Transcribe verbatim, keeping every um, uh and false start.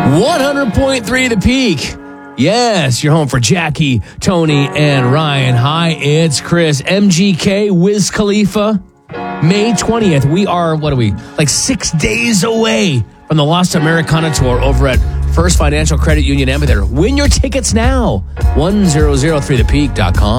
one hundred point three The Peak. Yes, you're home for Jackie, Tony, and Ryan. Hi, it's Chris. M G K, Wiz Khalifa. May twentieth, we are, what are we, like six days away from the Lost Americana Tour over at First Financial Credit Union Amphitheater. Win your tickets now. one thousand three the peak dot com.